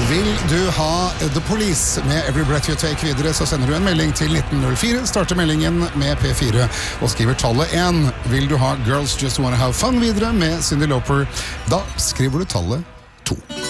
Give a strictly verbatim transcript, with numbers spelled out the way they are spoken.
Vil du ha The Police med Every Breath You Take videre, så sender du en melding til nitten null fire, starter meldingen med P fire og skriver tallet én. Vil du ha Girls Just Wanna Have Fun videre med Cyndi Lauper, da skriver du tallet to.